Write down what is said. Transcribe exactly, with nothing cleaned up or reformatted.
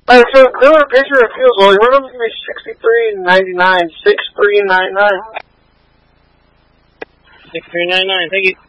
Alright, so they want a picture of Fuels Oil. One of them's going to be sixty-three ninety-nine. sixty-three ninety-nine. sixty-three ninety-nine, thank you.